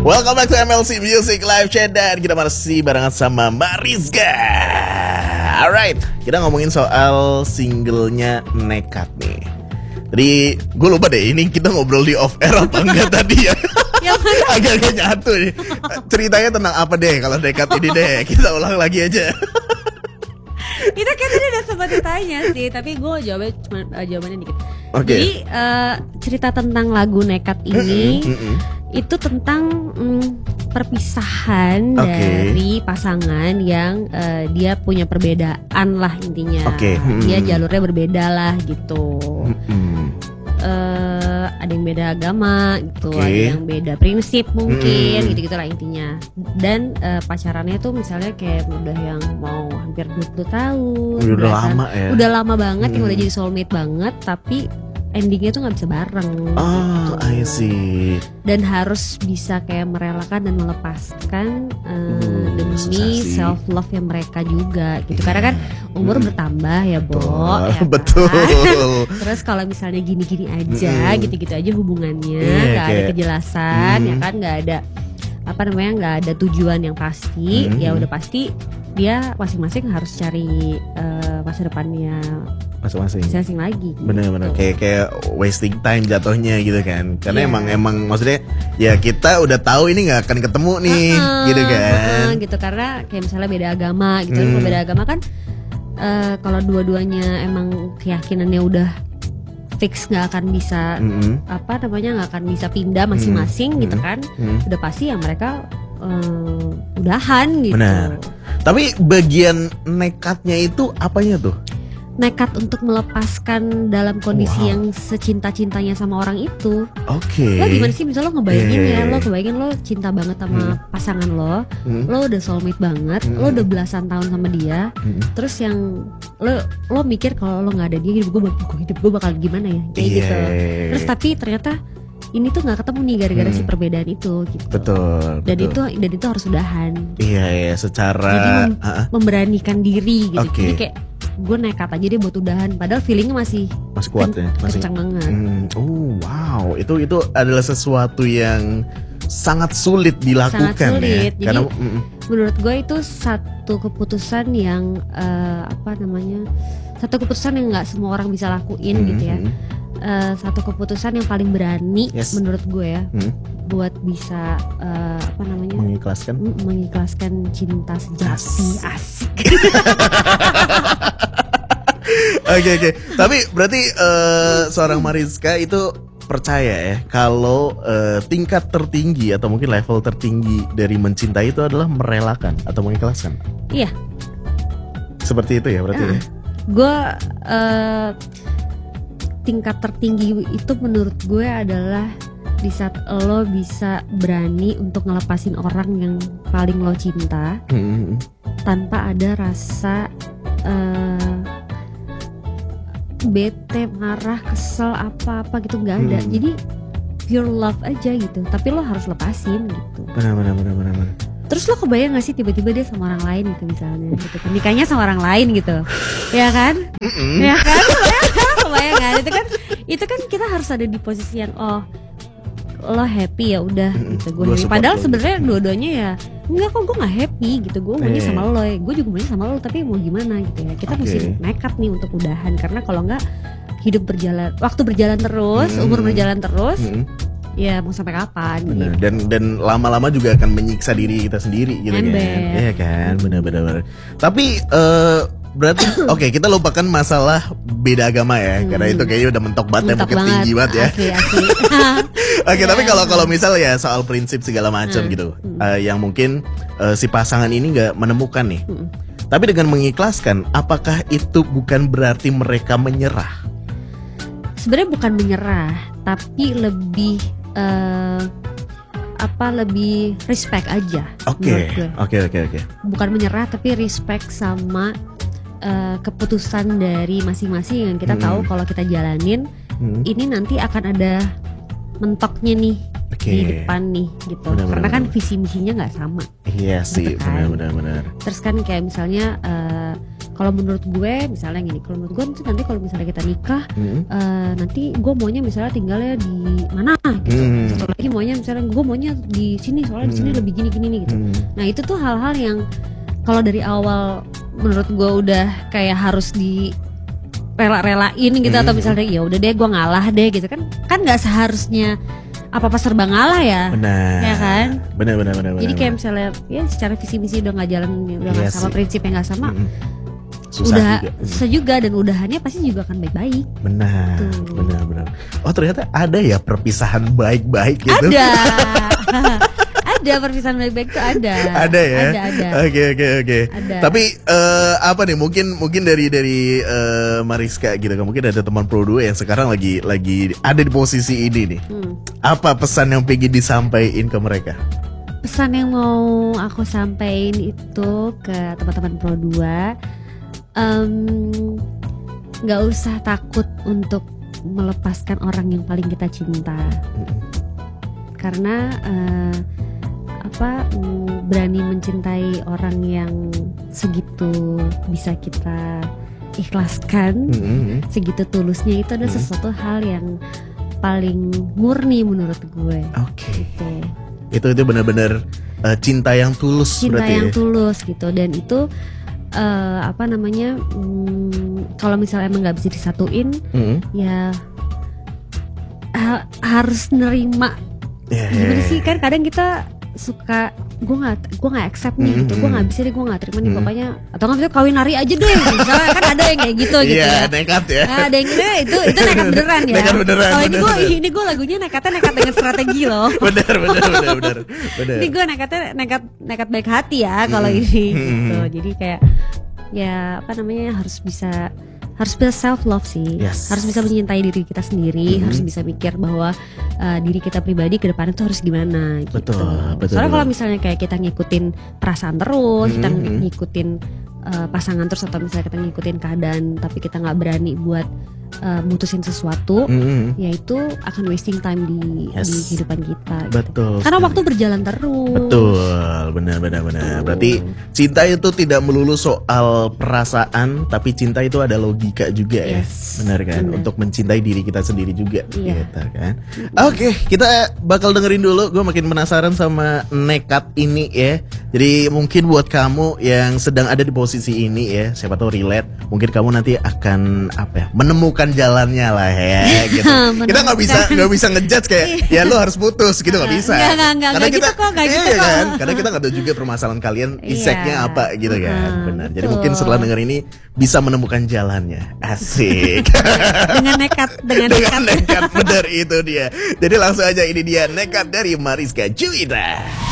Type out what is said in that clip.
Welcome back to MLC Music Live Chat. Dan kita masih barengan sama Mbak Rizka. Alright, kita ngomongin soal singlenya Nekat nih. Tadi gue lupa deh, ini kita ngobrol di off air apa enggak tadi ya. Agak-agak nyatu nih. Ceritanya tentang apa deh kalau Nekat ini deh. Kita ulang lagi aja. Itu kan tadi udah sempat ditanya sih, tapi gue jawabannya dikit. Okay. Jadi cerita tentang lagu Nekat ini itu tentang perpisahan dari pasangan yang dia punya perbedaan lah intinya. Dia jalurnya berbeda lah gitu. Ada yang beda agama gitu, ada yang beda prinsip mungkin gitu-gitu lah intinya. Dan pacarannya tuh misalnya kayak udah yang mau hampir 20 tahun. Udah lama ya. Udah lama banget yang udah jadi soulmate banget, tapi endingnya tuh nggak bisa bareng. Oh, gitu. I see. Dan harus bisa kayak merelakan dan melepaskan demi self love yang mereka juga gitu. Karena kan umur bertambah ya, Bo. Ya Betul. Kan? Terus kalau misalnya gini-gini aja, gitu-gitu aja hubungannya, nggak ada kejelasan, ya kan, nggak ada nggak ada tujuan yang pasti, ya udah pasti dia masing-masing harus cari masa depannya masing-masing lagi. Bener-bener gitu. kayak wasting time jatuhnya gitu kan. Karena emang maksudnya ya kita udah tahu ini nggak akan ketemu nih, gitu kan. Gitu, karena kayak misalnya beda agama gitu. Kalau beda agama kan kalau dua-duanya emang keyakinannya udah fix nggak akan bisa nggak akan bisa pindah masing-masing gitu kan. Udah pasti ya mereka udahan gitu. Benar. Tapi bagian nekatnya itu apanya tuh? Nekat untuk melepaskan dalam kondisi yang secinta-cintanya sama orang itu. Lo gimana sih, misalnya lo ngebayangin lo kebayangin lo cinta banget sama pasangan lo udah soulmate banget, lo udah belasan tahun sama dia, terus yang lo mikir kalau lo nggak ada dia hidup gue bakal gimana ya kayak gitu. Terus tapi ternyata ini tuh nggak ketemu nih gara-gara si perbedaan itu gitu. Betul. Dan itu harus udahan. Iya, secara jadi memberanikan diri gitu. Okay. Jadi kayak gue nekat aja deh buat udahan, padahal feelingnya masih kuat ya, masih kencang banget. Wow, itu adalah sesuatu yang sangat sulit dilakukan. Sangat sulit. Ya. Karena menurut gue itu satu keputusan yang satu keputusan yang nggak semua orang bisa lakuin gitu ya. Satu keputusan yang paling berani menurut gue ya, buat bisa mengikhlaskan cinta sejati. Asik. Oke. Tapi berarti seorang Mariska itu percaya ya kalau tingkat tertinggi atau mungkin level tertinggi dari mencintai itu adalah merelakan atau mengikhlaskan. Iya. Seperti itu ya berarti ya. Gue tingkat tertinggi itu menurut gue adalah di saat lo bisa berani untuk ngelepasin orang yang paling lo cinta tanpa ada rasa bete, marah, kesel, apa-apa gitu, nggak ada. Jadi pure love aja gitu, tapi lo harus lepasin gitu. Benar. Terus lo kebayang gak sih tiba-tiba dia sama orang lain gitu misalnya gitu, nikahnya sama orang lain gitu, ya kan? Ya kan? Kebayang kan? Itu kan kita harus ada di posisi yang lo happy ya udah gitu, gue happy. Padahal sebenarnya dua-duanya ya enggak kok, gue nggak happy gitu, gue maunya sama lo, gue juga maunya sama lo, tapi mau gimana gitu ya, kita mesti nekat nih untuk udahan, karena kalau nggak waktu berjalan terus, umur berjalan terus. Ya mau sampai kapan? Bener. Gitu. Dan lama-lama juga akan menyiksa diri kita sendiri gitu kan. Iya kan, benar. Tapi berarti kita lupakan masalah beda agama ya, karena itu kayaknya udah mentok banget, bukit tinggi banget ya. Asli. Tapi kalau misal ya soal prinsip segala macam gitu, yang mungkin si pasangan ini nggak menemukan nih. Tapi dengan mengikhlaskan, apakah itu bukan berarti mereka menyerah? Sebenarnya bukan menyerah, tapi lebih lebih respect aja. Oke. Bukan menyerah, tapi respect sama keputusan dari masing-masing yang kita tahu kalau kita jalanin ini nanti akan ada mentoknya nih di depan nih gitu. Karena kan visi misinya nggak sama. Iya sih, gitu kan. benar. Terus kan kayak misalnya kalau menurut gue misalnya gini, kalau menurut gue nanti kalau misalnya kita nikah, nanti gue maunya misalnya tinggalnya di mana gitu. Satu lagi maunya misalnya gue maunya di sini soalnya di sini lebih gini nih gitu. Nah itu tuh hal-hal yang kalau dari awal menurut gue udah kayak harus di rela-relain gitu, atau misalnya ya udah deh gue ngalah deh gitu kan nggak seharusnya apa-apa serba ngalah ya. Benar. Ya kan? Benar. Jadi kayak misalnya ya secara visi misi udah nggak jalan, udah nggak sama, prinsipnya nggak sama, susah susah juga, dan udahannya pasti juga akan baik-baik. Benar. Oh ternyata ada ya perpisahan baik-baik gitu. Ada. Ada perpisahan baik-baik tuh ada. Ada ya. Ada. Oke. Ada. Tapi apa nih? Mungkin dari Mariska gitu kan. Mungkin ada teman Pro 2 yang sekarang lagi ada di posisi ini nih. Apa pesan yang pengen disampaikan ke mereka? Pesan yang mau aku sampaikan itu ke teman-teman Pro 2, nggak usah takut untuk melepaskan orang yang paling kita cinta. Karena berani mencintai orang yang segitu bisa kita ikhlaskan, segitu tulusnya, itu adalah sesuatu hal yang paling murni menurut gue. Oke. Gitu. Itu benar-benar cinta yang tulus. Cinta berarti yang ya? tulus gitu, dan itu kalau misalnya emang nggak bisa disatuin, ya harus nerima. Gimana sih, kan kadang kita suka gue nggak accept nih gitu, gue nggak bisa deh, gue nggak terima nih pokoknya, atau nggak bisa kawin lari aja deh misalnya, kan ada yang kayak gitu gitu ya. Nekat ya. Nah, ada yang itu nekat beneran ya. Nekat beneran. Kalau ini gue lagunya nekat dengan strategi loh. Bener. Ini gue nekat baik hati ya kalau ini gitu. Jadi kayak ya harus bisa self love sih. Harus bisa mencintai diri kita sendiri, harus bisa mikir bahwa diri kita pribadi ke depan itu harus gimana gitu. Betul. Soalnya kalau misalnya kayak kita ngikutin perasaan terus, kita ngikutin pasangan terus, atau misalnya kita ngikutin keadaan tapi kita nggak berani buat mutusin sesuatu, ya itu akan wasting time di kehidupan kita. Betul. Karena waktu berjalan terus. Betul, benar. Berarti cinta itu tidak melulu soal perasaan, tapi cinta itu ada logika juga ya. Benar kan? Benar. Untuk mencintai diri kita sendiri juga, Iya. gitu kan. Oke, kita bakal dengerin dulu. Gue makin penasaran sama Nekat ini ya. Jadi mungkin buat kamu yang sedang ada di posisi ini ya, siapa tahu relate. Mungkin kamu nanti akan menemukan jalannya lah ya gitu. Kita nggak bisa ngejudge kayak ya lu harus putus gitu, nggak bisa. Nggak gitu kok. Kan? Karena kita nggak tahu juga permasalahan kalian iseknya apa gitu kan. Benar. Jadi mungkin setelah denger ini bisa menemukan jalannya. Asik. dengan nekat Benar, itu dia. Jadi langsung aja, ini dia Nekat dari Mariska Juwita.